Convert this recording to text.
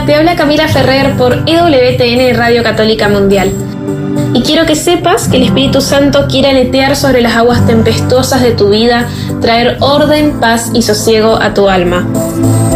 Hola, te habla Camila Ferrer por EWTN Radio Católica Mundial. Y quiero que sepas que el Espíritu Santo quiere aletear sobre las aguas tempestuosas de tu vida, traer orden, paz y sosiego a tu alma.